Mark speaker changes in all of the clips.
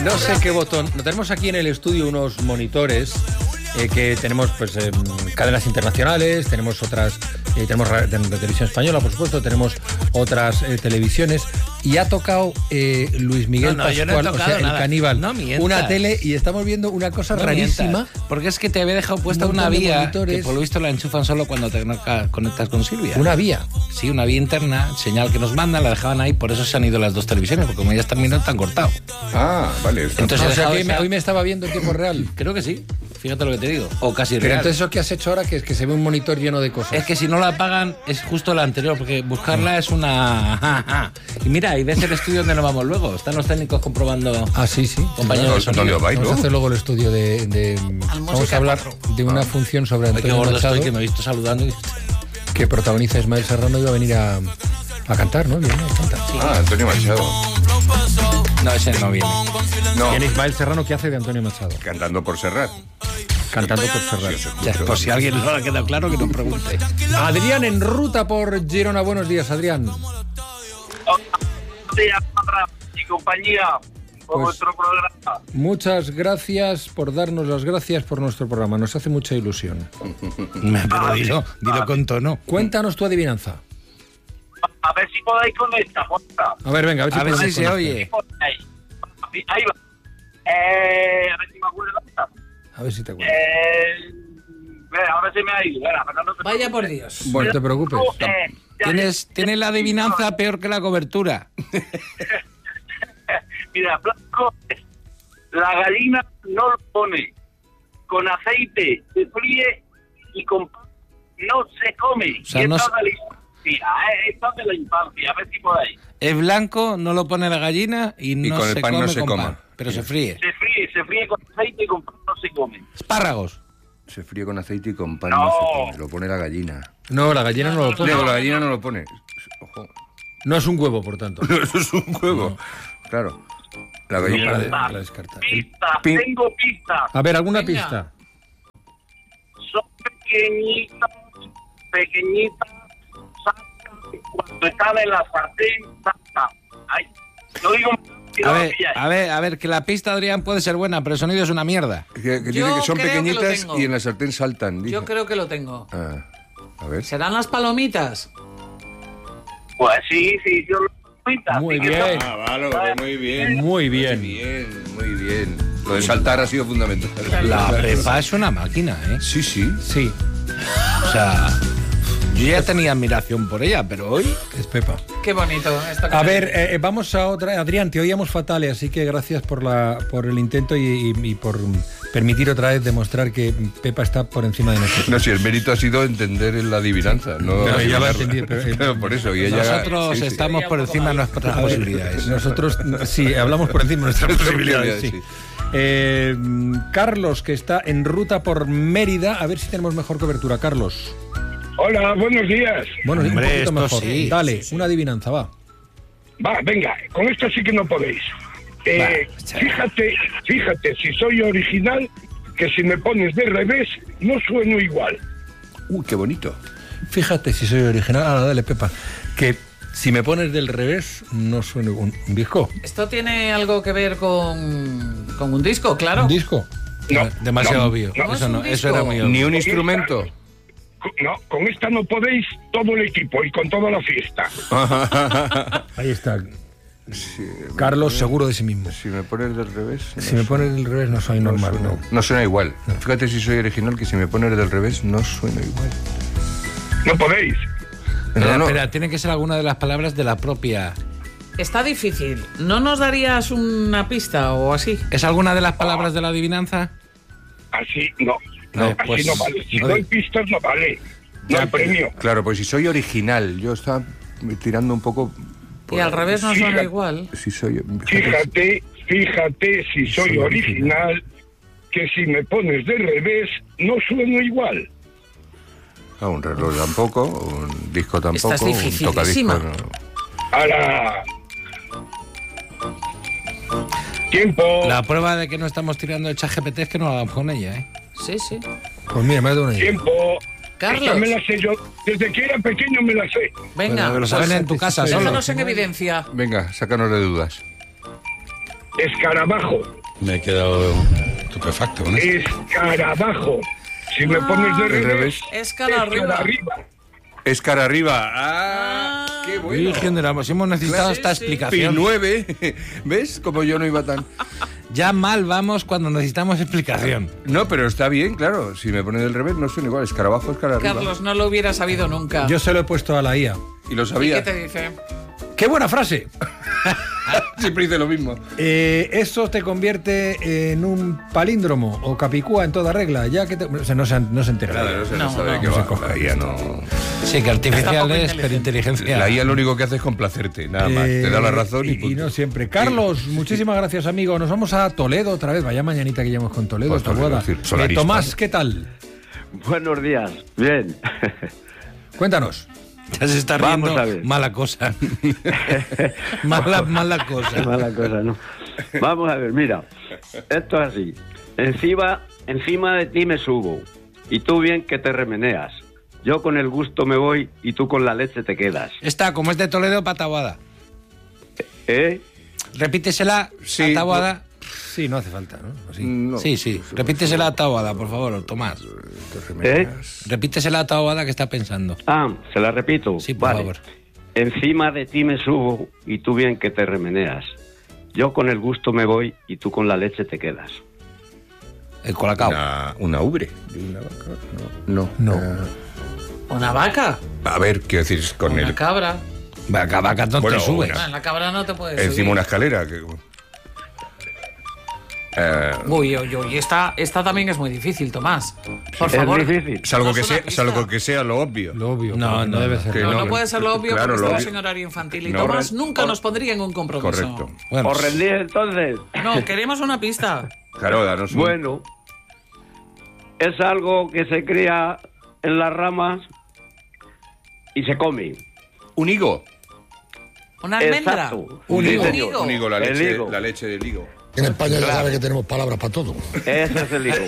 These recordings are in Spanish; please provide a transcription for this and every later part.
Speaker 1: No sé qué botón. Tenemos aquí en el estudio unos monitores que tenemos pues cadenas internacionales, tenemos otras, tenemos de televisión española, por supuesto, tenemos otras televisiones, y ha tocado Luis Miguel Pascual, o sea, el caníbal, una tele, y estamos viendo una cosa rarísima.
Speaker 2: Mientas, porque es que te había dejado puesta una vía que por lo visto la enchufan solo cuando te conectas con Silvia.
Speaker 1: ¿Una vía?
Speaker 2: Sí, una vía interna, señal que nos mandan, la dejaban ahí, por eso se han ido las dos televisiones, porque como ya están mirando, están cortado.
Speaker 3: Ah, vale.
Speaker 1: Entonces, o sea, que hoy me estaba viendo en tiempo real.
Speaker 2: Creo que sí. Fíjate lo que te digo. O casi
Speaker 1: Pero
Speaker 2: real.
Speaker 1: entonces eso que has hecho ahora, que es que se ve un monitor lleno de cosas.
Speaker 2: Es que si no la apagan es justo la anterior, porque buscarla es una... Y mira, y ves el estudio donde nos vamos luego. Están los técnicos comprobando...
Speaker 1: Ah, sí, sí.
Speaker 2: Compañeros de sonido.
Speaker 1: Vamos a hacer luego el estudio de vamos a hablar de una función sobre Antonio Machado.
Speaker 2: Que me he visto saludando.
Speaker 1: Que protagoniza Ismael Serrano, iba a venir a cantar, ¿no? Viene a cantar.
Speaker 3: Sí. Ah, Antonio Machado.
Speaker 2: No, ese no viene.
Speaker 1: No. ¿Quién es Ismael Serrano? ¿Qué hace de Antonio Machado?
Speaker 3: Cantando por Serrat.
Speaker 1: Cantando por Serrat.
Speaker 2: Ya, por si a alguien no le ha quedado claro, que nos pregunte.
Speaker 1: Adrián en ruta por Girona. Buenos días, Adrián.
Speaker 4: Buenos días, y compañía, por vuestro programa.
Speaker 1: Muchas gracias por darnos las gracias por nuestro programa. Nos hace mucha ilusión.
Speaker 2: Pero dilo con tono.
Speaker 1: Cuéntanos tu adivinanza.
Speaker 4: A ver si podéis con esta, Jota.
Speaker 1: A ver, venga,
Speaker 2: a ver si se oye.
Speaker 4: Ahí va. A ver si me acuerdo.
Speaker 1: A ver si te acuerdas.
Speaker 4: Ahora se me ha ido.
Speaker 5: Vaya por Dios.
Speaker 1: Bueno, no te preocupes.
Speaker 2: Tienes la adivinanza peor que la cobertura.
Speaker 4: Mira, Blanco, la gallina no lo pone. Con aceite se fríe y con pan no se come.
Speaker 2: O sea,
Speaker 4: y esto de la infancia, a ver si podéis.
Speaker 2: Es blanco, no lo pone la gallina y no
Speaker 3: con
Speaker 2: se
Speaker 3: el pan
Speaker 2: come
Speaker 3: no se
Speaker 2: con
Speaker 3: coma.
Speaker 2: pan. Pero se fríe.
Speaker 4: Se fríe con aceite y con pan no se come.
Speaker 2: Espárragos.
Speaker 3: Se fríe con aceite y con pan no se come. Lo pone la gallina.
Speaker 1: No, la gallina no lo pone.
Speaker 3: La gallina no lo pone. Ojo.
Speaker 1: No es un huevo, por tanto.
Speaker 3: No, eso es un huevo. No. Claro. La gallina
Speaker 1: para descartar.
Speaker 4: Pistas, tengo pistas.
Speaker 1: A ver, ¿alguna pista?
Speaker 4: Son pequeñitas, cuando están en la sartén, ay, lo digo.
Speaker 2: A ver, que la pista, Adrián, puede ser buena, pero el sonido es una mierda.
Speaker 3: Que dice que son pequeñitas y en la sartén saltan. Dice.
Speaker 5: Yo creo que lo tengo.
Speaker 3: A ver.
Speaker 5: ¿Serán las palomitas?
Speaker 4: Pues sí, yo lo
Speaker 1: Muy bien.
Speaker 3: Vale, muy bien.
Speaker 1: Muy bien.
Speaker 3: Muy bien. Lo de saltar ha sido fundamental.
Speaker 2: La Pepa es una máquina, ¿eh?
Speaker 3: Sí.
Speaker 1: Sí.
Speaker 2: O sea, yo ya tenía admiración por ella, pero hoy...
Speaker 1: Es Pepa.
Speaker 5: Qué bonito.
Speaker 1: A ver, vamos a otra. Adrián, te oíamos fatal, así que gracias por el intento y por permitir otra vez demostrar que Pepa está por encima de nosotros.
Speaker 3: No, si el mérito ha sido entender la adivinanza. No,
Speaker 1: ya lo entendí,
Speaker 3: pero por eso. Y ella,
Speaker 2: nosotros estamos por encima de nuestras posibilidades.
Speaker 1: Nosotros, sí, hablamos por encima de nuestras posibilidades, sí. Carlos, que está en ruta por Mérida, a ver si tenemos mejor cobertura. Carlos.
Speaker 6: Hola, buenos días.
Speaker 1: Bueno,
Speaker 2: hombre,
Speaker 1: un poquito mejor.
Speaker 2: Sí,
Speaker 1: Dale,
Speaker 2: sí.
Speaker 1: Una adivinanza, va.
Speaker 6: Va, venga, con esto sí que no podéis. Fíjate, si soy original, que si me pones de revés, no sueno igual.
Speaker 3: qué bonito.
Speaker 1: Fíjate si soy original. Ahora, dale, Pepa. Que si me pones del revés, no suena un disco.
Speaker 5: ¿Esto tiene algo que ver con un disco, claro?
Speaker 1: ¿Un disco?
Speaker 6: No,
Speaker 2: demasiado obvio.
Speaker 5: No,
Speaker 2: Eso era muy obvio.
Speaker 3: Ni un instrumento.
Speaker 6: No, con esta no podéis todo el equipo y con toda la fiesta.
Speaker 1: Ahí está. Carlos, seguro de sí mismo.
Speaker 3: Si me pones del revés...
Speaker 1: Si me pones del revés, no soy normal, ¿no?
Speaker 3: No suena igual. Fíjate si soy original, que si me pones del revés, no suena igual.
Speaker 6: No podéis.
Speaker 2: Espera, tiene que ser alguna de las palabras de la propia...
Speaker 5: Está difícil. ¿No nos darías una pista o así?
Speaker 2: ¿Es alguna de las palabras de la adivinanza?
Speaker 6: Así no.
Speaker 2: No,
Speaker 6: así
Speaker 2: pues,
Speaker 6: no vale. Si doy pistas no vale. No hay premio.
Speaker 3: Claro, pues si soy original, yo estaba tirando un poco...
Speaker 5: Y al revés no suena igual.
Speaker 3: Si soy...
Speaker 6: Fíjate si soy original, que si me pones de revés, no sueno igual.
Speaker 3: Un reloj tampoco, un disco tampoco,
Speaker 5: Esta es
Speaker 3: un tocadisco... No.
Speaker 6: Ahora... Tiempo.
Speaker 2: La prueba de que no estamos tirando el ChatGPT es que no lo hagamos con ella, ¿eh?
Speaker 5: Sí.
Speaker 1: Pues mira, me ha dado una idea.
Speaker 6: Tiempo.
Speaker 5: Carlos.
Speaker 6: Esta me la sé yo. Desde que era pequeño me la sé.
Speaker 5: Venga,
Speaker 2: Pero lo saben en tu casa solo.
Speaker 5: déjanos en evidencia.
Speaker 3: Venga, sácanos de dudas.
Speaker 6: Escarabajo.
Speaker 7: Me he quedado estupefacto con eso.
Speaker 6: Escarabajo. Si me pones de revés,
Speaker 5: Es cara arriba.
Speaker 3: Es cara arriba. ¡Ah! ¡Qué bueno!
Speaker 2: Virgen de la... Si hemos necesitado esta explicación.
Speaker 3: Pi 9. ¿Ves? Como yo no iba tan...
Speaker 2: Ya mal vamos cuando necesitamos explicación.
Speaker 3: No, pero está bien, claro. Si me pones del revés, no suena igual. Escarabajo es cara arriba.
Speaker 5: Carlos, no lo hubiera sabido nunca.
Speaker 1: Yo se lo he puesto a la IA.
Speaker 3: Y lo
Speaker 5: ¿Y
Speaker 3: sabía.
Speaker 5: qué te dice?
Speaker 1: ¡Qué buena frase!
Speaker 3: Siempre dice lo mismo.
Speaker 1: Eso te convierte en un palíndromo o capicúa en toda regla, ya que o sea, no se entera.
Speaker 3: Nada, no
Speaker 5: No,
Speaker 3: sabe
Speaker 5: no.
Speaker 3: qué
Speaker 1: No se
Speaker 3: va.
Speaker 1: coge.
Speaker 3: La IA no...
Speaker 2: Sí, que artificial
Speaker 5: Está poco
Speaker 2: es,
Speaker 5: inteligente.
Speaker 2: pero inteligencia.
Speaker 3: La IA lo único que hace es complacerte, nada más. Te da la razón y
Speaker 1: y
Speaker 3: punto.
Speaker 1: no siempre. Carlos, muchísimas gracias, amigo. Nos vamos a Toledo otra vez. Vaya mañanita que llevamos con Toledo,
Speaker 3: Pues
Speaker 1: esta
Speaker 3: Toledo,
Speaker 1: boda.
Speaker 3: es decir, Solar
Speaker 1: Tomás,
Speaker 3: Hispano.
Speaker 1: ¿qué tal?
Speaker 8: Buenos días. Bien.
Speaker 1: Cuéntanos.
Speaker 2: Ya se está
Speaker 8: Vamos
Speaker 2: riendo.
Speaker 8: a ver.
Speaker 2: Mala cosa. mala cosa.
Speaker 8: Mala cosa, ¿no? Vamos a ver, mira. Esto es así. Encima de ti me subo. Y tú bien que te remeneas. Yo con el gusto me voy y tú con la leche te quedas.
Speaker 2: Está, como es de Toledo, pataguada.
Speaker 8: ¿Eh?
Speaker 2: Repítesela,
Speaker 3: Sí,
Speaker 2: tabuada.
Speaker 1: Sí, no hace falta, ¿no? Así.
Speaker 3: No.
Speaker 2: Sí. Repítesela, tabuada, por favor, Tomás.
Speaker 8: ¿Eh?
Speaker 2: Repítesela, tabuada, que está pensando.
Speaker 8: Ah, se la repito.
Speaker 2: Sí, por
Speaker 8: Vale.
Speaker 2: favor.
Speaker 8: Encima de ti me subo y tú bien que te remeneas. Yo con el gusto me voy y tú con la leche te quedas.
Speaker 2: El colacao.
Speaker 3: Una ubre. ¿Una vaca? No.
Speaker 1: No.
Speaker 5: ¿Una vaca?
Speaker 3: A ver, quiero decir, con
Speaker 5: ¿Una
Speaker 3: el...
Speaker 5: cabra?
Speaker 2: Vaca no
Speaker 3: Bueno,
Speaker 2: te subes.
Speaker 5: Ah, en la cabra no te puedes
Speaker 3: Encima
Speaker 5: subir.
Speaker 3: una escalera.
Speaker 5: Uy, esta también es muy difícil, Tomás. Por
Speaker 8: Es
Speaker 5: favor.
Speaker 8: difícil.
Speaker 3: Salvo,
Speaker 5: No
Speaker 3: que
Speaker 5: es una
Speaker 3: sea,
Speaker 5: pista.
Speaker 3: salvo que sea lo obvio.
Speaker 1: Lo obvio.
Speaker 2: No, no
Speaker 1: debe
Speaker 2: no.
Speaker 1: ser.
Speaker 3: Que
Speaker 5: No puede ser lo obvio
Speaker 3: Claro,
Speaker 5: porque
Speaker 3: lo
Speaker 5: estamos
Speaker 3: obvio.
Speaker 5: en horario infantil y
Speaker 3: No,
Speaker 5: Tomás
Speaker 3: re-
Speaker 5: nunca nos pondría en un compromiso.
Speaker 3: Correcto.
Speaker 2: Bueno,
Speaker 8: ¿Os rendís entonces?
Speaker 5: No, queremos una pista.
Speaker 3: Claro, danos un...
Speaker 8: Bueno, es algo que se cría en las ramas y se come.
Speaker 3: Un higo.
Speaker 5: ¿Una almendra?
Speaker 8: Exacto.
Speaker 1: Un
Speaker 8: Sí,
Speaker 1: higo.
Speaker 8: señor.
Speaker 3: Un higo,
Speaker 8: El higo.
Speaker 3: la leche del higo.
Speaker 7: En España ya sabe que tenemos palabras para todo.
Speaker 8: Ese es el higo.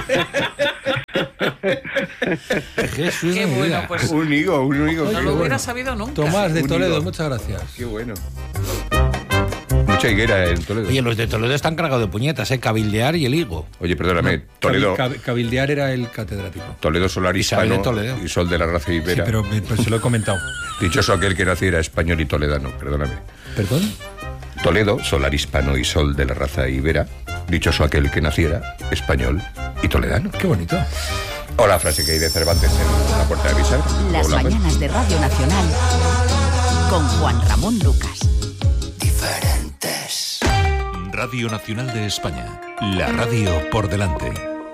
Speaker 2: Jesús
Speaker 5: Qué
Speaker 2: de mi
Speaker 5: bueno,
Speaker 2: vida.
Speaker 5: pues
Speaker 3: Un higo.
Speaker 5: no
Speaker 3: qué
Speaker 5: lo hubiera
Speaker 3: bueno.
Speaker 5: sabido nunca.
Speaker 1: Tomás de
Speaker 3: Un
Speaker 1: Toledo,
Speaker 3: higo.
Speaker 1: muchas gracias.
Speaker 3: Qué bueno. Mucha higuera en Toledo.
Speaker 2: Oye, los de Toledo están cargados de puñetas, Cabildear y el higo.
Speaker 3: Oye, perdóname, Toledo,
Speaker 1: Cabildear era el catedrático.
Speaker 3: Toledo Solar
Speaker 2: Isabel de
Speaker 3: Hispano
Speaker 2: Toledo.
Speaker 3: y Sol de la raza
Speaker 1: Sí,
Speaker 3: ibera.
Speaker 1: pero se lo he comentado.
Speaker 3: Dichoso aquel que naciera español y toledano, perdóname.
Speaker 1: ¿Perdón?
Speaker 3: Toledo, Solar Hispano y Sol de la raza ibera. Dichoso aquel que naciera español y toledano.
Speaker 1: Qué bonito.
Speaker 3: O la frase que hay de Cervantes en la puerta de Bisagra.
Speaker 9: Las
Speaker 3: O la-
Speaker 9: mañanas de Radio Nacional con Juan Ramón Lucas.
Speaker 10: Diferentes. Radio Nacional de España. La radio por delante.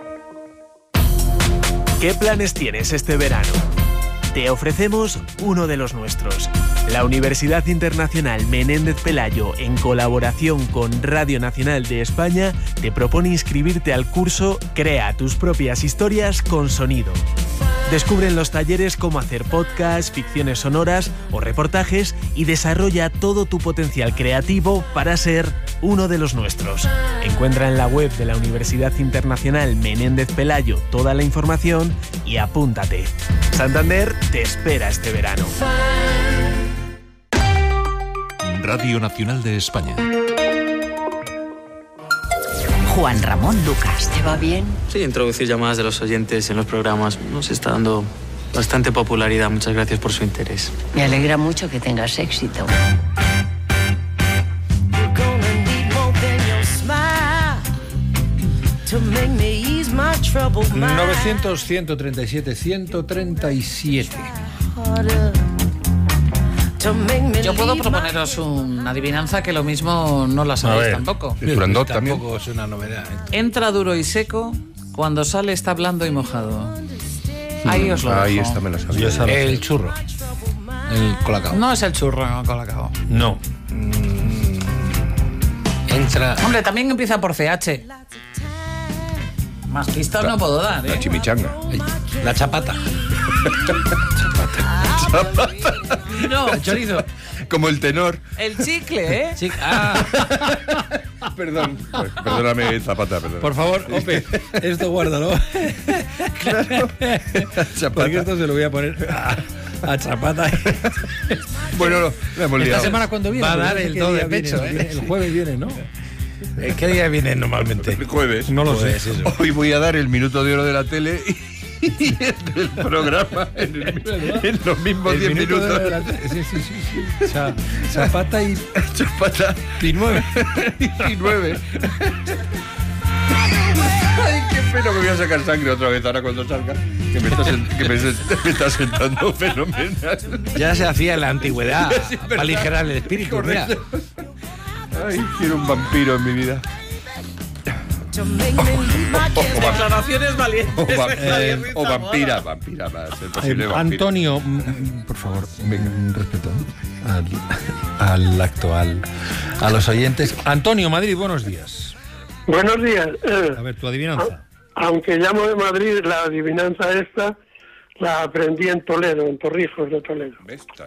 Speaker 11: ¿Qué planes tienes este verano? Te ofrecemos uno de los nuestros. La Universidad Internacional Menéndez Pelayo, en colaboración con Radio Nacional de España, te propone inscribirte al curso Crea tus propias historias con sonido. Descubre en los talleres cómo hacer podcasts, ficciones sonoras o reportajes y desarrolla todo tu potencial creativo para ser uno de los nuestros. Encuentra en la web de la Universidad Internacional Menéndez Pelayo toda la información y apúntate. Santander te espera este verano.
Speaker 10: Radio Nacional de España.
Speaker 9: Juan Ramón Lucas. ¿Te va bien?
Speaker 12: Sí, introducir llamadas de los oyentes en los programas nos está dando bastante popularidad. Muchas gracias por su interés.
Speaker 9: Me alegra mucho que tengas éxito.
Speaker 1: 900, 137, 137.
Speaker 5: Yo puedo proponeros una adivinanza que lo mismo no la sabéis tampoco.
Speaker 3: El Turandot también.
Speaker 2: Tampoco es una novedad.
Speaker 5: Entra duro y seco, cuando sale está blando y mojado. Ahí os lo dejo.
Speaker 3: Ahí está, me la sabía.
Speaker 2: El churro. El colacao.
Speaker 5: No es el churro, no, colacao.
Speaker 1: No.
Speaker 2: Entra.
Speaker 5: Hombre, también empieza por CH. Más pistas no puedo dar,
Speaker 3: La
Speaker 5: ¿eh?
Speaker 3: chimichanga.
Speaker 2: La chapata.
Speaker 5: No,
Speaker 2: El chorizo.
Speaker 3: Como el tenor.
Speaker 5: el chicle, ¿eh?
Speaker 2: Sí. Ah,
Speaker 3: Perdón. Perdóname, Zapata, perdón.
Speaker 1: Por favor, Ope, esto guárdalo. Porque esto se lo voy a poner a Chapata.
Speaker 3: Bueno, no, la hemos
Speaker 1: Esta
Speaker 3: liado.
Speaker 1: semana cuando viene.
Speaker 2: Va a
Speaker 1: porque
Speaker 2: dar
Speaker 1: no sé
Speaker 2: el
Speaker 1: qué
Speaker 2: do
Speaker 1: día
Speaker 2: de pecho,
Speaker 1: viene,
Speaker 2: ¿eh?
Speaker 1: El jueves viene, ¿no?
Speaker 2: ¿Qué día viene normalmente?
Speaker 3: El jueves.
Speaker 1: No lo
Speaker 2: Pues
Speaker 1: sé.
Speaker 2: eso.
Speaker 3: Hoy voy a dar el minuto de oro de la tele y el programa en los mismos 10 minutos.
Speaker 1: Sí. Chapata y
Speaker 3: Chapata
Speaker 1: y 9.
Speaker 3: y 9. Ay, qué pena, me voy a sacar sangre otra vez ahora cuando salga. Que me está sentando fenomenal.
Speaker 2: Ya se hacía en la antigüedad para aligerar el espíritu. Mira.
Speaker 3: Ay, quiero un vampiro en mi vida.
Speaker 5: Declaraciones valientes.
Speaker 3: O vampira va a ser posible. Vampira.
Speaker 1: Antonio, por favor, respeto al actual, a los oyentes. Antonio, Madrid, buenos días.
Speaker 13: Buenos días.
Speaker 1: A ver, tu adivinanza.
Speaker 13: Aunque llamo de Madrid, la adivinanza esta la aprendí en Toledo, en Torrijos de Toledo.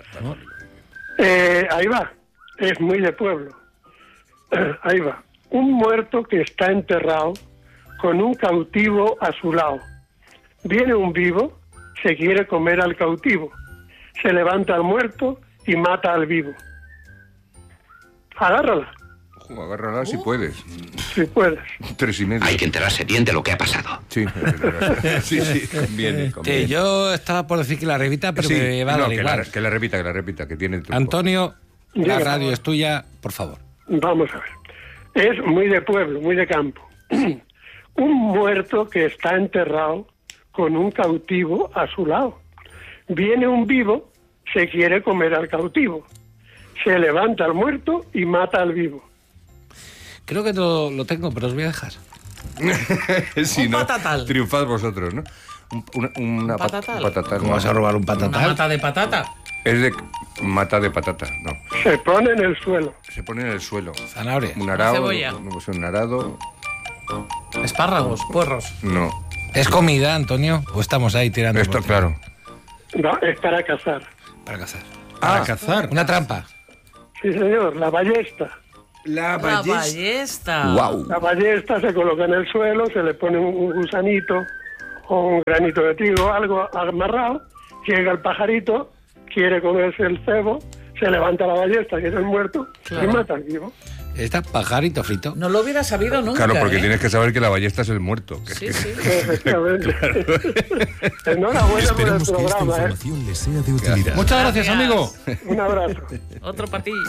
Speaker 13: Ahí va, es muy de pueblo. Ahí va. Un muerto que está enterrado con un cautivo a su lado. Viene un vivo, se quiere comer al cautivo. Se levanta al muerto y mata al vivo. Agárrala.
Speaker 3: Agárrala si puedes.
Speaker 13: Si puedes.
Speaker 3: 3,5.
Speaker 14: Hay que enterarse bien de lo que ha pasado.
Speaker 3: Sí, sí. Bien.
Speaker 2: Yo estaba por decir que la repita, pero
Speaker 3: sí,
Speaker 2: me va a dar igual.
Speaker 3: Que la repita, que tiene el truco.
Speaker 2: Antonio, la radio es tuya, por favor.
Speaker 13: Vamos a ver. Es muy de pueblo, muy de campo. Un muerto que está enterrado con un cautivo a su lado. Viene un vivo, se quiere comer al cautivo. Se levanta al muerto y mata al vivo.
Speaker 2: Creo que lo tengo, pero os voy a dejar.
Speaker 3: Sí,
Speaker 5: un patatal.
Speaker 3: Triunfad vosotros, ¿no? Una patatal.
Speaker 2: ¿Cómo vas a robar un patatal?
Speaker 5: ¿Una mata de patata?
Speaker 3: Es de mata de patata, no.
Speaker 13: Se pone en el suelo.
Speaker 3: Se pone en el suelo.
Speaker 2: Zanahoria.
Speaker 3: Un arado.
Speaker 5: Cebolla.
Speaker 3: Un arado.
Speaker 5: Espárragos, puerros.
Speaker 3: No.
Speaker 2: ¿Es comida, Antonio? ¿O estamos ahí tirando?
Speaker 3: Esto, claro.
Speaker 13: No, es para cazar.
Speaker 2: Para cazar.
Speaker 1: Para cazar.
Speaker 2: Una trampa.
Speaker 13: Sí, señor, la ballesta.
Speaker 5: La ballesta.
Speaker 3: Wow.
Speaker 13: La ballesta se coloca en el suelo, se le pone un gusanito o un granito de trigo, algo amarrado, llega el pajarito, quiere comerse el cebo, se levanta la ballesta, que es el muerto, y mata al vivo.
Speaker 2: Está pajarito frito.
Speaker 5: No lo hubiera sabido nunca.
Speaker 3: Claro, porque tienes que saber que la ballesta es el muerto.
Speaker 5: Sí.
Speaker 13: Efectivamente. Enhorabuena por el
Speaker 10: Esperemos que esta
Speaker 13: programa.
Speaker 10: información les sea de utilidad.
Speaker 1: Muchas gracias, amigo.
Speaker 13: Un abrazo.
Speaker 5: Otro para ti.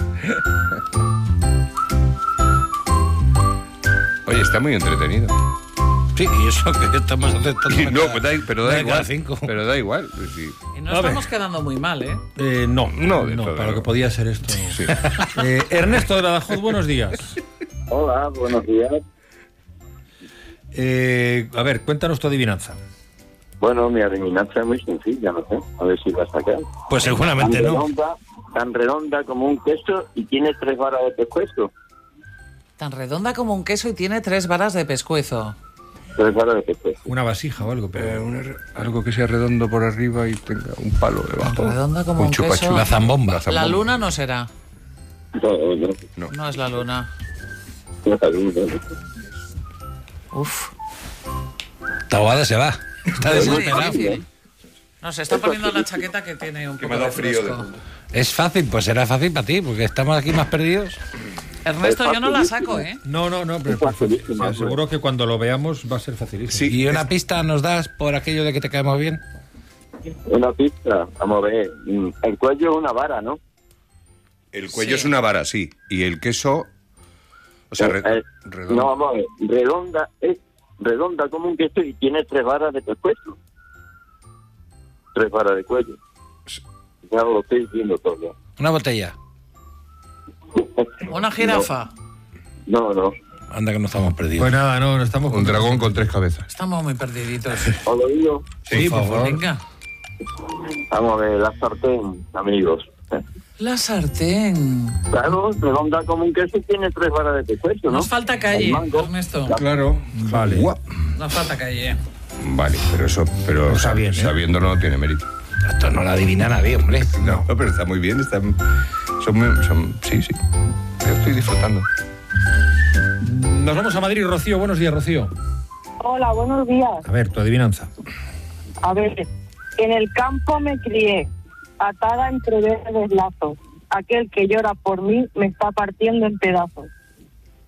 Speaker 3: Oye, está muy entretenido.
Speaker 2: Sí, y eso que estamos aceptando.
Speaker 3: No, pero da igual.
Speaker 2: 5.
Speaker 3: Pero da igual. Sí.
Speaker 5: Y no estamos quedando muy mal, ¿eh?
Speaker 1: No,
Speaker 3: todo,
Speaker 1: para lo que podía ser esto.
Speaker 3: Sí.
Speaker 1: Ernesto de Badajoz, buenos días.
Speaker 15: Hola, buenos días.
Speaker 1: A ver, cuéntanos tu adivinanza.
Speaker 15: Bueno, mi adivinanza es muy sencilla, no sé, a ver si la sacas.
Speaker 2: Pues seguramente no.
Speaker 15: Tan redonda como un queso y tiene 3 varas de pescuezo.
Speaker 5: Tan redonda como un queso y tiene 3 varas de pescuezo.
Speaker 15: 3 varas de pescuezo.
Speaker 1: Una vasija o algo, pero
Speaker 3: Algo que sea redondo por arriba y tenga un palo debajo.
Speaker 5: Tan redonda como un
Speaker 3: chupachu.
Speaker 5: queso.
Speaker 2: La zambomba.
Speaker 5: La luna no será.
Speaker 15: No.
Speaker 5: No es la luna. Uf.
Speaker 2: Taboada se va. Está
Speaker 5: Es muy
Speaker 2: desesperado.
Speaker 5: difícil. No, se está poniendo la chaqueta que tiene un poco
Speaker 3: me da
Speaker 5: de
Speaker 3: frío
Speaker 5: fresco.
Speaker 2: Es fácil, pues será fácil para ti, porque estamos aquí más perdidos.
Speaker 5: Ernesto, yo no la saco, ¿eh?
Speaker 1: No, pero te aseguro que cuando lo veamos va a ser facilísimo.
Speaker 2: ¿Y una pista nos das por aquello de que te caemos bien?
Speaker 15: Una pista, vamos a ver. El cuello es una vara, ¿no?
Speaker 3: El cuello es una vara, sí. Y el queso... O sea, redondo.
Speaker 15: No, vamos a ver. Redonda como un queso y tiene 3 varas de pescuezo. 3 varas de cuello. Ya lo estoy diciendo todo.
Speaker 2: Una botella.
Speaker 5: Una jirafa.
Speaker 15: No.
Speaker 2: Anda que no estamos perdidos.
Speaker 1: Pues nada, no estamos
Speaker 3: Un dragón con 3 cabezas.
Speaker 5: Estamos muy perdiditos.
Speaker 15: ¿Os lo digo?
Speaker 1: Sí, por favor.
Speaker 5: Venga.
Speaker 15: Vamos a ver, la sartén, amigos.
Speaker 5: La sartén.
Speaker 15: Claro, redonda como un queso y tiene 3 varas de pescuezo, ¿no?
Speaker 5: Nos falta calle,
Speaker 15: El mango.
Speaker 5: Ernesto.
Speaker 1: Claro, vale.
Speaker 5: Nos falta calle.
Speaker 3: Vale, pero
Speaker 1: Está bien, ¿eh?
Speaker 3: sabiéndolo no tiene mérito.
Speaker 2: Esto no lo adivina nadie, hombre.
Speaker 3: No, pero está muy bien. Sí. Yo estoy disfrutando.
Speaker 1: Nos vamos a Madrid, Rocío. Buenos días, Rocío.
Speaker 16: Hola, buenos días.
Speaker 1: A ver, tu adivinanza.
Speaker 16: A ver, en el campo me crié, atada entre verdes lazos. Aquel que llora por mí me está partiendo en pedazos.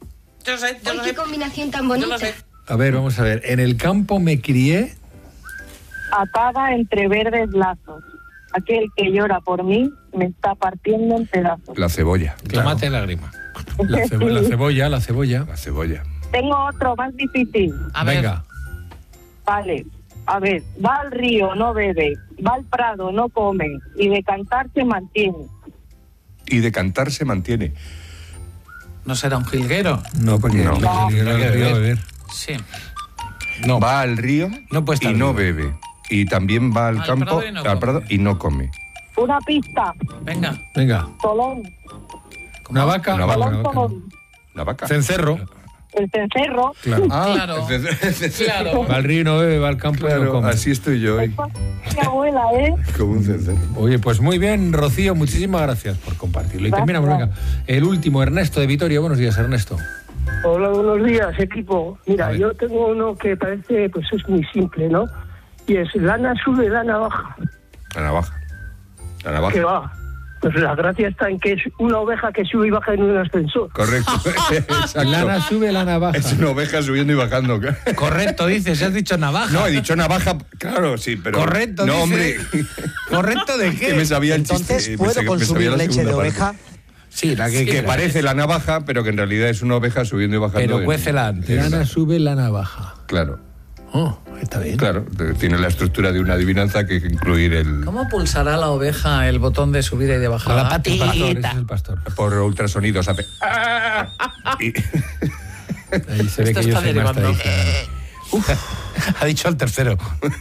Speaker 5: Yo sé.
Speaker 17: Qué combinación tan bonita.
Speaker 1: A ver, vamos a ver. En el campo me crié.
Speaker 16: Atada entre verdes lazos. Aquel que llora por mí me está partiendo en pedazos.
Speaker 3: La cebolla.
Speaker 2: Tomate y lágrima.
Speaker 1: La cebolla.
Speaker 3: La cebolla.
Speaker 16: Tengo otro más difícil.
Speaker 1: Venga.
Speaker 16: Vale. A ver, va al río, no bebe. Va al prado, no come. Y de cantar se mantiene.
Speaker 3: Y de cantar se mantiene.
Speaker 5: ¿No será un jilguero?
Speaker 1: No, porque
Speaker 3: No.
Speaker 1: el río a beber.
Speaker 5: Sí.
Speaker 3: No. Va al río y no
Speaker 2: vivo.
Speaker 3: bebe. Y también va al campo,
Speaker 5: prado y no
Speaker 3: al prado y no come.
Speaker 16: Una pista.
Speaker 5: Venga.
Speaker 16: Tolón.
Speaker 1: Una vaca.
Speaker 16: Tolón.
Speaker 3: La vaca.
Speaker 1: Cencerro.
Speaker 16: El cencerro.
Speaker 1: Claro.
Speaker 5: Claro. Claro.
Speaker 1: Va al río y no bebe, va al campo y no come.
Speaker 3: Así estoy yo hoy.
Speaker 16: Mi abuela, ¿eh?
Speaker 3: Como un cencerro.
Speaker 1: Oye, pues muy bien, Rocío, muchísimas gracias por compartirlo. Y terminamos, venga. El último, Ernesto de Vitoria. Buenos días, Ernesto.
Speaker 13: Hola, buenos días, equipo. Mira, yo tengo uno que parece, pues es muy simple, ¿no? Y es lana sube, lana baja.
Speaker 3: La navaja.
Speaker 13: ¿Qué va? Pues la gracia está en que es una oveja que sube y baja en un ascensor.
Speaker 3: Correcto. Exacto.
Speaker 1: Lana sube, lana baja.
Speaker 3: Es una oveja subiendo y bajando.
Speaker 2: Correcto, dices, has dicho navaja.
Speaker 3: No, he dicho navaja, claro, sí, pero...
Speaker 2: Correcto,
Speaker 3: no,
Speaker 2: dice.
Speaker 3: hombre.
Speaker 2: ¿Correcto de qué?
Speaker 3: Que me sabía el
Speaker 18: Entonces,
Speaker 3: chiste.
Speaker 18: ¿puedo consumir leche de oveja?
Speaker 3: Sí, la que parece la navaja, pero que en realidad es una oveja subiendo y bajando.
Speaker 2: Pero cuécela antes.
Speaker 1: Lana sube, lana baja.
Speaker 3: Claro.
Speaker 1: Oh, está bien.
Speaker 3: Claro, tiene la estructura de una adivinanza que hay que incluir el...
Speaker 5: ¿Cómo pulsará la oveja el botón de subida y de bajada?
Speaker 2: Con la patita.
Speaker 1: Es el pastor.
Speaker 3: Por ultrasonidos hace... Y-
Speaker 1: Ahí se ve
Speaker 5: Esto
Speaker 1: que yo
Speaker 5: está
Speaker 1: soy más
Speaker 5: derivando.
Speaker 1: tradicional.
Speaker 2: Ha dicho el tercero.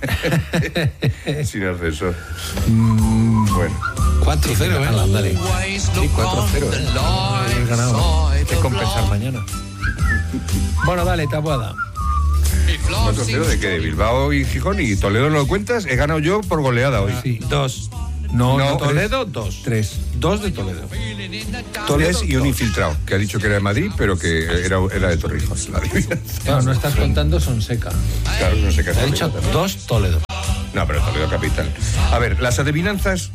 Speaker 3: Sin ascensor. Bueno.
Speaker 2: 4-0, ¿eh?
Speaker 1: Ándale. Sí, 4-0. He ganado. Hay que compensar mañana. Bueno, dale, tapuada.
Speaker 3: 4-0 de qué, de Bilbao y Gijón, y Toledo no lo cuentas, he ganado yo por goleada hoy.
Speaker 1: Sí.
Speaker 2: 2.
Speaker 1: No,
Speaker 2: Toledo, 2.
Speaker 1: 3.
Speaker 2: 2 de Toledo.
Speaker 3: Toledo y un infiltrado, que ha dicho que era de Madrid, pero que era de Torrijos, la adivinanza.
Speaker 1: No estás contando Sonseca.
Speaker 3: Claro, no sé qué
Speaker 2: Ha dicho 2 Toledo.
Speaker 3: No, pero Toledo capital. A ver, las adivinanzas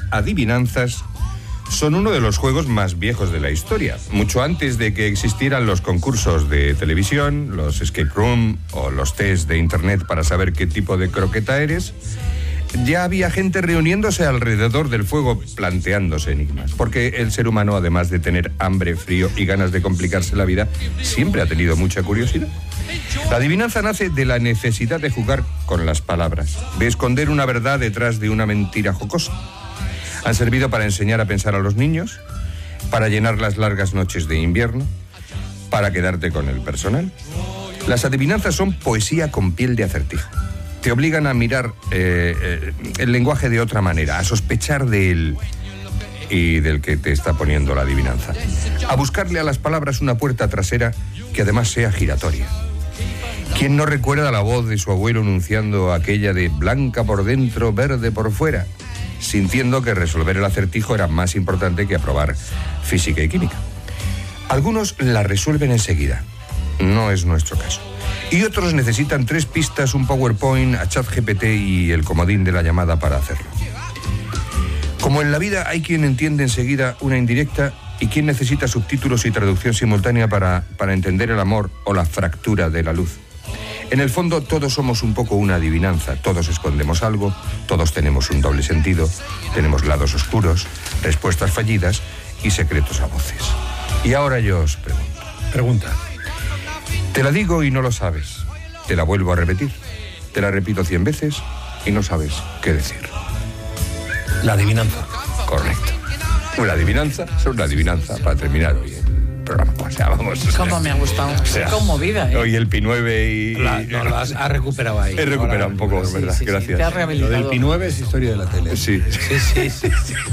Speaker 3: son uno de los juegos más viejos de la historia. Mucho antes de que existieran los concursos de televisión, los escape room o los test de internet para saber qué tipo de croqueta eres, ya había gente reuniéndose alrededor del fuego planteándose enigmas. Porque el ser humano, además de tener hambre, frío y ganas de complicarse la vida, siempre ha tenido mucha curiosidad. La adivinanza nace de la necesidad de jugar con las palabras, de esconder una verdad detrás de una mentira jocosa. Han servido para enseñar a pensar a los niños, para llenar las largas noches de invierno, para quedarte con el personal. Las adivinanzas son poesía con piel de acertijo. Te obligan a mirar el lenguaje de otra manera, a sospechar de él y del que te está poniendo la adivinanza. A buscarle a las palabras una puerta trasera que además sea giratoria. ¿Quién no recuerda la voz de su abuelo anunciando aquella de blanca por dentro, verde por fuera? Sintiendo que resolver el acertijo era más importante que aprobar física y química. Algunos la resuelven enseguida. No es nuestro caso. Y otros necesitan 3 pistas, un PowerPoint, a ChatGPT y el comodín de la llamada para hacerlo. Como en la vida hay quien entiende enseguida una indirecta y quien necesita subtítulos y traducción simultánea para entender el amor o la fractura de la luz. En el fondo, todos somos un poco una adivinanza, todos escondemos algo, todos tenemos un doble sentido, tenemos lados oscuros, respuestas fallidas y secretos a voces. Y ahora yo os pregunto.
Speaker 1: Pregunta.
Speaker 3: Te la digo y no lo sabes. Te la vuelvo a repetir. Te la repito 100 veces y no sabes qué decir.
Speaker 1: La adivinanza.
Speaker 3: Correcto. Una adivinanza es una adivinanza para terminar hoy el programa. O sea, vamos.
Speaker 5: Cómo me ha gustado.
Speaker 3: O sea,
Speaker 5: conmovida, ¿eh?
Speaker 3: Hoy el P9 y...
Speaker 2: No, lo has recuperado ahí.
Speaker 3: He recuperado un poco,
Speaker 5: Sí,
Speaker 3: ¿verdad?
Speaker 5: sí, sí.
Speaker 3: Gracias.
Speaker 5: Te has rehabilitado.
Speaker 1: Lo del P9 es historia de la tele.
Speaker 3: Sí.
Speaker 2: Sí.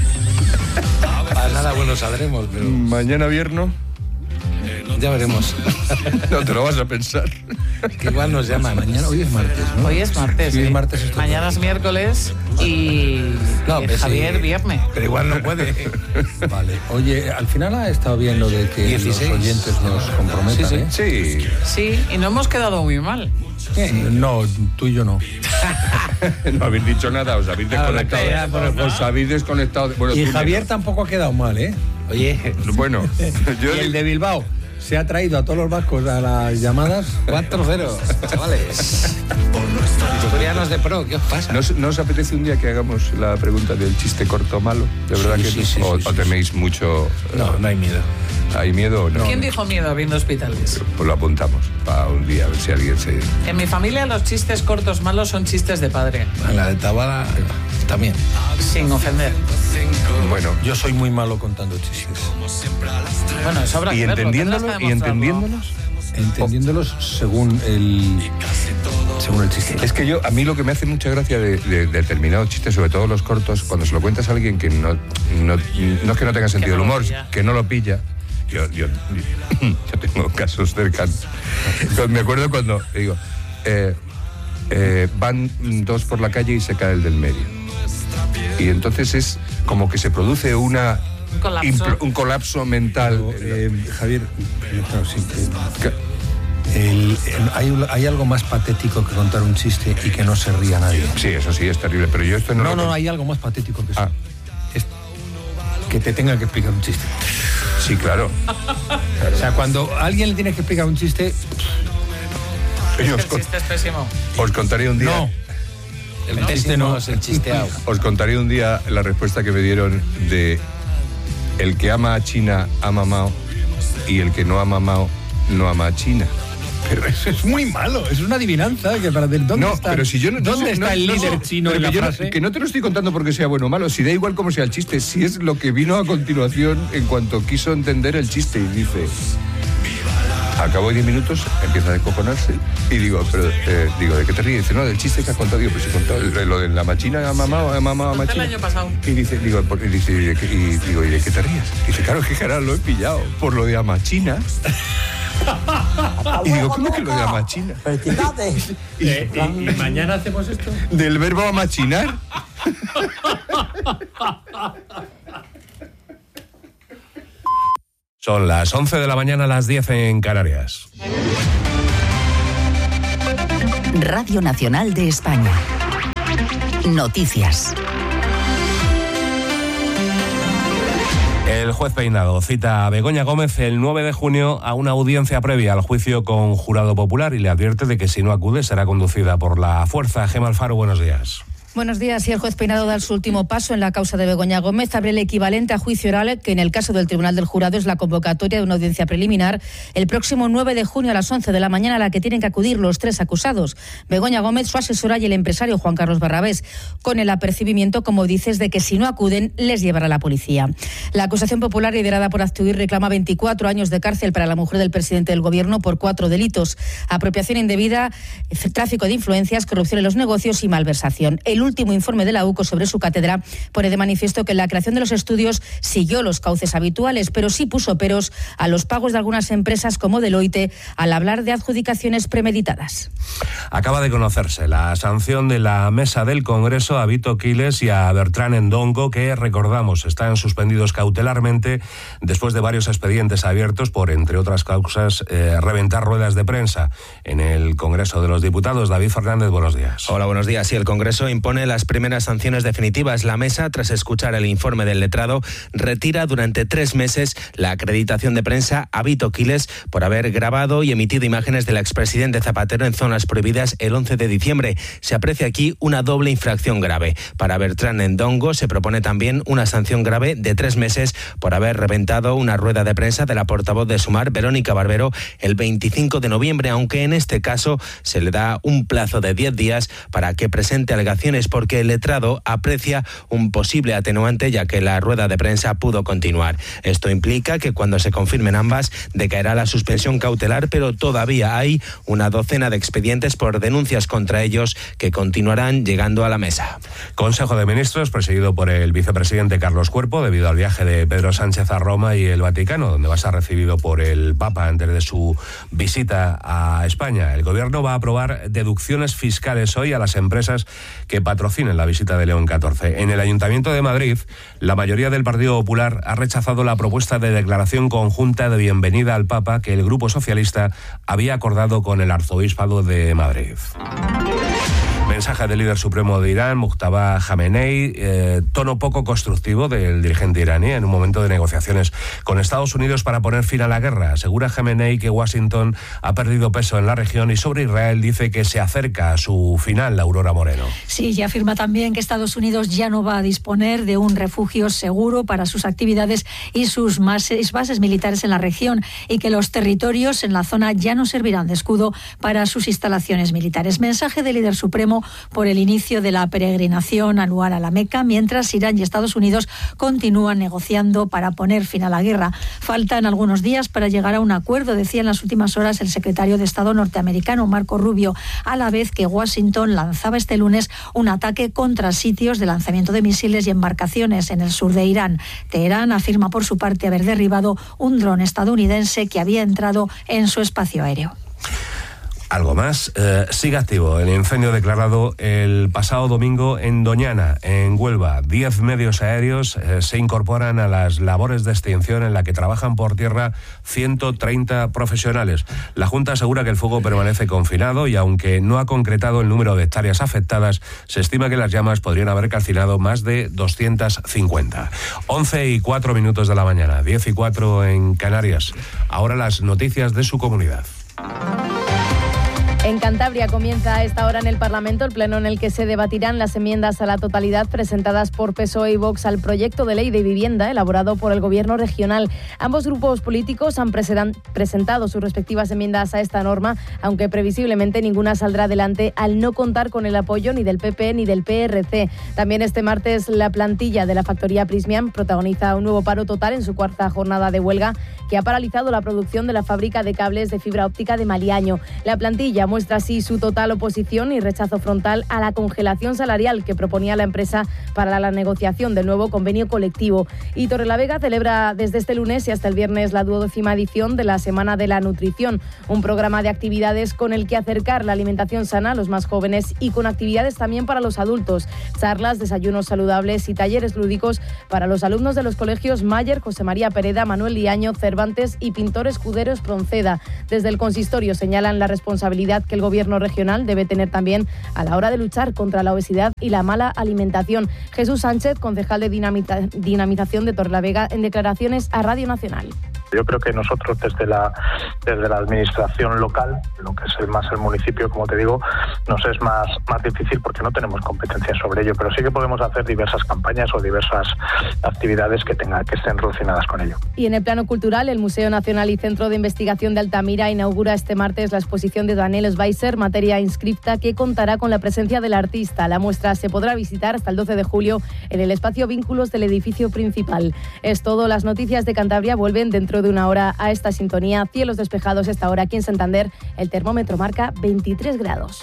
Speaker 2: Para nada bueno saldremos, pero
Speaker 3: Mañana viernes.
Speaker 2: ya veremos.
Speaker 3: No te lo vas a pensar.
Speaker 2: Que igual nos llaman.
Speaker 1: Mañana, hoy es martes, ¿no?
Speaker 5: Hoy es martes.
Speaker 1: Sí,
Speaker 5: ¿eh?
Speaker 1: es martes. Esto
Speaker 5: Mañana es miércoles y
Speaker 2: No, pues
Speaker 5: Javier
Speaker 2: sí.
Speaker 5: viernes.
Speaker 2: Pero igual no puede.
Speaker 1: Vale. Oye, al final ha estado bien lo de que
Speaker 2: 16.
Speaker 1: los oyentes nos comprometan, ¿eh?
Speaker 3: Sí.
Speaker 5: Sí, y no hemos quedado muy mal.
Speaker 1: No, tú y yo no.
Speaker 3: No habéis dicho nada, os habéis desconectado. Os habéis desconectado. Bueno,
Speaker 1: Y
Speaker 3: tú
Speaker 1: Javier
Speaker 3: menos.
Speaker 1: tampoco ha quedado mal, ¿eh?
Speaker 2: Oye,
Speaker 3: Bueno, yo
Speaker 1: Y el de Bilbao. se ha traído a todos los vascos a las llamadas.
Speaker 2: 4-0, chavales. Asturianos de pro, ¿qué os pasa?
Speaker 3: ¿No os apetece un día que hagamos la pregunta del chiste corto malo? ¿De verdad que
Speaker 1: sí,
Speaker 3: o teméis mucho?
Speaker 1: No hay miedo.
Speaker 3: ¿Hay miedo o no?
Speaker 5: ¿Quién dijo miedo viendo hospitales?
Speaker 3: Pues lo apuntamos para un día, a ver si alguien se...
Speaker 5: En mi familia los chistes cortos malos son chistes de padre.
Speaker 2: La de Tabala también.
Speaker 5: Sin ofender.
Speaker 3: Bueno,
Speaker 1: yo soy muy malo contando chistes.
Speaker 5: Bueno, eso habrá que verlo.
Speaker 1: Entendiéndolos según el chiste.
Speaker 3: Es que a mí lo que me hace mucha gracia de determinados chistes, sobre todo los cortos, cuando se lo cuentas a alguien que no es que no tenga sentido del humor, que no lo pilla. Yo tengo casos cercanos. Me acuerdo cuando digo, van dos por la calle y se cae el del medio. Y entonces es como que se produce un colapso mental.
Speaker 1: Javier, hay algo más patético que contar un chiste y que no se ría nadie.
Speaker 3: Sí, eso sí, es terrible, pero yo esto no...
Speaker 1: No, hay algo más patético que eso. Es que te tenga que explicar un chiste.
Speaker 3: Sí, claro.
Speaker 1: O sea, cuando a alguien le tiene que explicar un chiste...
Speaker 5: El chiste es pésimo.
Speaker 3: Os contaré un día...
Speaker 2: No. El chiste no es el chisteado.
Speaker 3: Os contaré un día la respuesta que me dieron de el que ama a China ama a Mao y el que no ama a Mao no ama a China.
Speaker 1: Pero eso es muy malo, es una adivinanza que para ¿dónde está?
Speaker 3: Pero si yo
Speaker 1: ¿dónde está el líder chino en la frase?
Speaker 3: Que no te lo estoy contando porque sea bueno o malo, si da igual cómo sea el chiste, si es lo que vino a continuación en cuanto quiso entender el chiste y dice... Acabó 10 minutos, empieza a descojonarse y digo, ¿de qué te ríes? Dice, no, del chiste que has contado. Digo, pues he contado lo de la machina, mamá, machina.
Speaker 5: El año pasado.
Speaker 3: Y dice, ¿y de qué te ríes? Dice, claro, que cara lo he pillado por lo de amachina. Y digo, ¿cómo que lo de amachina?
Speaker 1: ¿Y mañana hacemos esto?
Speaker 3: Del verbo amachinar.
Speaker 17: Son las 11 de la mañana, las 10 en Canarias.
Speaker 9: Radio Nacional de España. Noticias.
Speaker 17: El juez Peinado cita a Begoña Gómez el 9 de junio a una audiencia previa al juicio con jurado popular y le advierte de que si no acude será conducida por la fuerza. Gemma Alfaro, buenos días.
Speaker 19: Buenos días. Y el juez Peinado da su último paso en la causa de Begoña Gómez. Abre el equivalente a juicio oral, que en el caso del Tribunal del Jurado es la convocatoria de una audiencia preliminar el próximo 9 de junio a las 11 de la mañana, a la que tienen que acudir los tres acusados: Begoña Gómez, su asesora y el empresario Juan Carlos Barrabés, con el apercibimiento, como dices, de que si no acuden les llevará la policía. La acusación popular, liderada por Aztuir, reclama 24 años de cárcel para la mujer del presidente del Gobierno por 4 delitos: apropiación indebida, tráfico de influencias, corrupción en los negocios y malversación. El último informe de la UCO sobre su cátedra pone de manifiesto que la creación de los estudios siguió los cauces habituales, pero sí puso peros a los pagos de algunas empresas como Deloitte al hablar de adjudicaciones premeditadas.
Speaker 17: Acaba de conocerse la sanción de la mesa del Congreso a Vito Quiles y a Bertrán Endongo, que, recordamos, están suspendidos cautelarmente después de varios expedientes abiertos por, entre otras causas, reventar ruedas de prensa en el Congreso de los Diputados. David Fernández, buenos días.
Speaker 20: Hola, buenos días. Sí, el Congreso impone las primeras sanciones definitivas. La mesa, tras escuchar el informe del letrado, retira durante 3 meses la acreditación de prensa a Vito Quiles por haber grabado y emitido imágenes del expresidente Zapatero en zonas prohibidas el 11 de diciembre. Se aprecia aquí una doble infracción grave. Para Bertrán Endongo se propone también una sanción grave de 3 meses por haber reventado una rueda de prensa de la portavoz de Sumar, Verónica Barbero, el 25 de noviembre, aunque en este caso se le da un plazo de 10 días para que presente alegaciones, porque el letrado aprecia un posible atenuante, ya que la rueda de prensa pudo continuar. Esto implica que cuando se confirmen ambas decaerá la suspensión cautelar, pero todavía hay una docena de expedientes por denuncias contra ellos que continuarán llegando a la mesa.
Speaker 17: Consejo de Ministros presidido por el vicepresidente Carlos Cuerpo, debido al viaje de Pedro Sánchez a Roma y el Vaticano, donde va a ser recibido por el Papa antes de su visita a España. El Gobierno va a aprobar deducciones fiscales hoy a las empresas que patrocinen la visita de León XIV. En el Ayuntamiento de Madrid, la mayoría del Partido Popular ha rechazado la propuesta de declaración conjunta de bienvenida al Papa que el Grupo Socialista había acordado con el Arzobispado de Madrid. Mensaje del líder supremo de Irán, Mujtaba Khamenei, tono poco constructivo del dirigente iraní en un momento de negociaciones con Estados Unidos para poner fin a la guerra. Asegura Khamenei que Washington ha perdido peso en la región y sobre Israel dice que se acerca a su final. Aurora Moreno.
Speaker 21: Sí, y afirma también que Estados Unidos ya no va a disponer de un refugio seguro para sus actividades y sus bases militares en la región, y que los territorios en la zona ya no servirán de escudo para sus instalaciones militares. Mensaje del líder supremo por el inicio de la peregrinación anual a la Meca, mientras Irán y Estados Unidos continúan negociando para poner fin a la guerra. Faltan algunos días para llegar a un acuerdo, decía en las últimas horas el secretario de Estado norteamericano, Marco Rubio, a la vez que Washington lanzaba este lunes un ataque contra sitios de lanzamiento de misiles y embarcaciones en el sur de Irán. Teherán afirma por su parte haber derribado un dron estadounidense que había entrado en su espacio aéreo.
Speaker 17: Algo más, sigue activo el incendio declarado el pasado domingo en Doñana, en Huelva. 10 medios aéreos se incorporan a las labores de extinción en la que trabajan por tierra 130 profesionales. La Junta asegura que el fuego permanece confinado y aunque no ha concretado el número de hectáreas afectadas, se estima que las llamas podrían haber calcinado más de 250. 11:04 de la mañana, 10:04 en Canarias. Ahora las noticias de su comunidad.
Speaker 22: En Cantabria comienza a esta hora en el Parlamento el pleno en el que se debatirán las enmiendas a la totalidad presentadas por PSOE y Vox al proyecto de ley de vivienda elaborado por el Gobierno regional. Ambos grupos políticos han presentado sus respectivas enmiendas a esta norma, aunque previsiblemente ninguna saldrá adelante al no contar con el apoyo ni del PP ni del PRC. También este martes la plantilla de la factoría Prysmian protagoniza un nuevo paro total en su cuarta jornada de huelga, que ha paralizado la producción de la fábrica de cables de fibra óptica de Maliaño. La plantilla muestra así su total oposición y rechazo frontal a la congelación salarial que proponía la empresa para la negociación del nuevo convenio colectivo. Y Torrelavega celebra desde este lunes y hasta el viernes la 12ª edición de la Semana de la Nutrición, un programa de actividades con el que acercar la alimentación sana a los más jóvenes y con actividades también para los adultos, charlas, desayunos saludables y talleres lúdicos para los alumnos de los colegios Mayer, José María Pereda, Manuel Liaño, Cervantes y Pintor Escudero Espronceda. Desde el consistorio señalan la responsabilidad que el Gobierno regional debe tener también a la hora de luchar contra la obesidad y la mala alimentación. Jesús Sánchez, concejal de dinamización de Torrelavega, en declaraciones a Radio Nacional.
Speaker 23: Yo creo que nosotros desde la administración local, lo que es el municipio, como te digo, nos es más difícil porque no tenemos competencia sobre ello, pero sí que podemos hacer diversas campañas o diversas actividades que estén relacionadas con ello.
Speaker 22: Y en el plano cultural, el Museo Nacional y Centro de Investigación de Altamira inaugura este martes la exposición de Daniel Schweizer, Materia Inscripta, que contará con la presencia del artista. La muestra se podrá visitar hasta el 12 de julio en el espacio Vínculos del edificio principal. Es todo. Las noticias de Cantabria vuelven dentro de una hora a esta sintonía. Cielos despejados esta hora aquí en Santander. El termómetro marca 23 grados.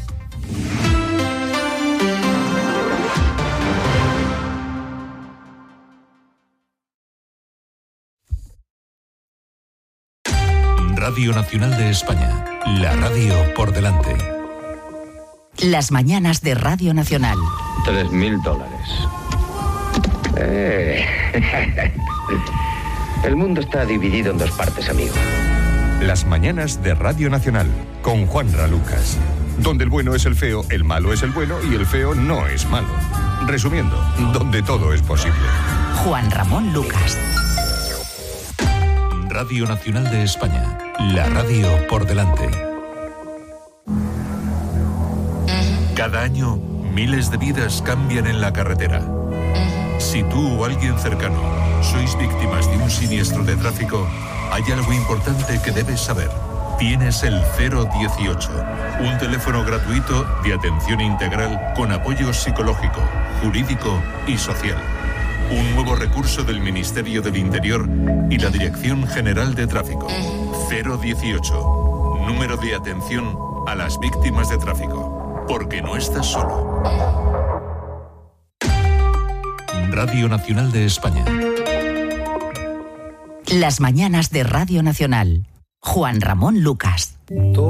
Speaker 10: Radio Nacional de España. La radio por delante.
Speaker 9: Las mañanas de Radio Nacional.
Speaker 14: $3.000. El mundo está dividido en dos partes, amigo.
Speaker 3: Las mañanas de Radio Nacional, con Juanra Lucas. Donde el bueno es el feo, el malo es el bueno y el feo no es malo. Resumiendo, donde todo es posible.
Speaker 9: Juan Ramón Lucas.
Speaker 10: Radio Nacional de España. La radio por delante. Cada año, miles de vidas cambian en la carretera. Si tú o alguien cercano sois víctimas de un siniestro de tráfico, hay algo importante que debes saber. Tienes el 018, un teléfono gratuito de atención integral con apoyo psicológico, jurídico y social. Un nuevo recurso del Ministerio del Interior y la Dirección General de Tráfico. 018, número de atención a las víctimas de tráfico. Porque no estás solo. Radio Nacional de España.
Speaker 9: Las mañanas de Radio Nacional. Juan Ramón Lucas.